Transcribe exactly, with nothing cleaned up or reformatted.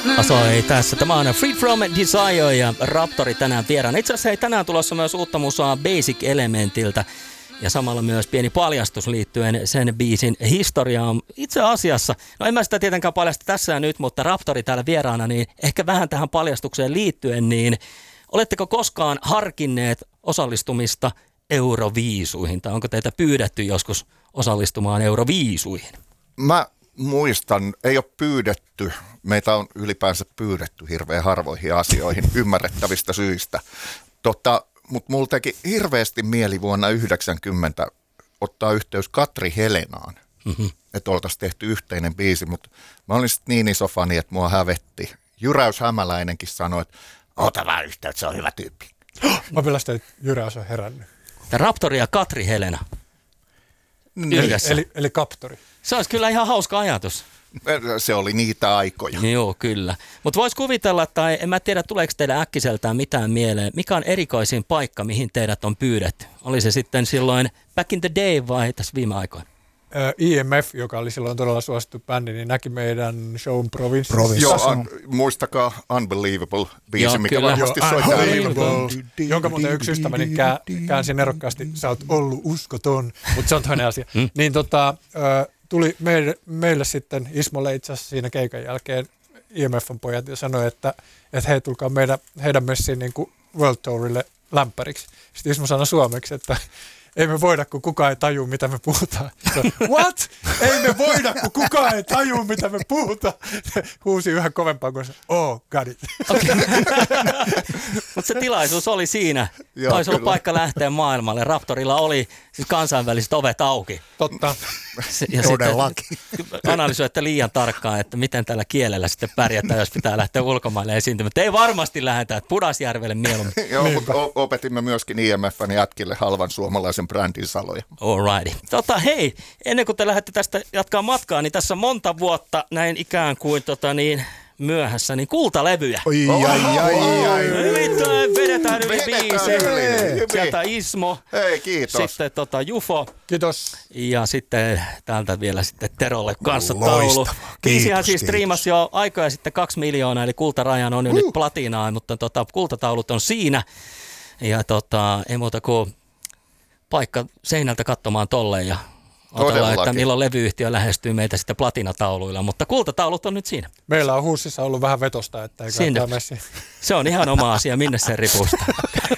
Asoi tässä. Tämä on Free From Desire ja Raptori tänään vieraana. Itse asiassa ei tänään tulossa myös uutta musaa Basic Elementiltä. Ja samalla myös pieni paljastus liittyen sen biisin historiaan. Itse asiassa, no en mä sitä tietenkään paljasta tässä ja nyt, mutta Raptori täällä vieraana, niin ehkä vähän tähän paljastukseen liittyen, niin oletteko koskaan harkinneet osallistumista Euroviisuihin? Tai onko teitä pyydetty joskus osallistumaan Euroviisuihin? Mä muistan, ei ole pyydetty. Meitä on ylipäänsä pyydetty hirveän harvoihin asioihin ymmärrettävistä syistä. Tota, mutta mulla teki hirveästi mieli vuonna yhdeksänkymmentä ottaa yhteys Katri Helenaan, mm-hmm. että oltaisiin tehty yhteinen biisi, mutta mä olin sitten niin iso fani, että mua hävetti. Jyräys Hämäläinenkin sanoi, että ota vaan yhteyttä, se on hyvä tyyppi. Mä pelästän, että Jyräys on herännyt. Raptori ja Katri Helena. Eli, eli, eli Kaptori. Se olisi kyllä ihan hauska ajatus. Se oli niitä aikoja. Joo, kyllä. Mutta voisi kuvitella, tai en mä tiedä, tuleeko teidän äkkiseltään mitään mieleen, mikä on erikoisin paikka, mihin teidät on pyydetty? Oli se sitten silloin back in the day vai tässä viime aikoina? I M F, joka oli silloin todella suosittu bändi, niin näki meidän shown Province. Joo, un, muistakaa Unbelievable biisi, Joo, mikä kyllä. varmasti Joo, soittaa. Unbelievable, jonka muuten yksi ystäväni kää, käänsi nerokkaasti, sä oot ollut uskoton, mutta se on toinen asia. Mm. Niin tota, tuli meille, meille sitten Ismolle itse asiassa siinä keikan jälkeen I M F:n pojat ja sanoi, että, että hei, tulkaa meidän, heidän messiin niin kuin World Tourille lämpäriksi. Sitten Ismo sanoi suomeksi, että ei me voida, kun kukaan ei tajua, mitä me puhutaan. What? Ei me voida, kun kukaan ei tajua, mitä me puhutaan. Huusi yhä kovempaa kuin se, oh, got it. Okay. Mutta se tilaisuus oli siinä. Joo, Taisi olla kyllä. paikka lähteä maailmalle. Raptorilla oli siis kansainväliset ovet auki. Totta. Se, ja Todellakin. sitten analysoitte liian tarkkaan, että miten tällä kielellä sitten pärjätään, jos pitää lähteä ulkomaille esiintymään. Ei varmasti lähdetä, että Pudasjärvelle mieluummin. Joo, mutta opetimme myöskin I M F:n jätkille halvan suomalaisen brändin saloja. Alrighty. Tota, hei, ennen kuin te lähdette tästä jatkaa matkaa, niin tässä monta vuotta näin ikään kuin tota niin, myöhässä, niin kultalevyjä. Oi, ai, ai, ai. Nimittäin vedetään yli Vedetään biisi. yli. Sieltä Ismo, Hei, kiitos. sitten tota Jufo Kiitos. ja sitten täältä vielä sitten Terolle kanssa Loistavaa. taulu. Biisihän Kiitos, siis kiitos. striimasi jo aikoja sitten kaksi miljoonaa, eli kultarajan on jo uh. nyt platinaa, mutta tota, kultataulut on siinä. Ja tota, ei muuta kuin paikka seinältä katsomaan tolleen ja otellaan, että milloin levyyhtiö lähestyy meitä sitten platinatauluilla, mutta kultataulut on nyt siinä. Meillä on Hussissa ollut vähän vetosta, että ei Sinne. kannata messi. Se on ihan oma asia, minne se ripusta.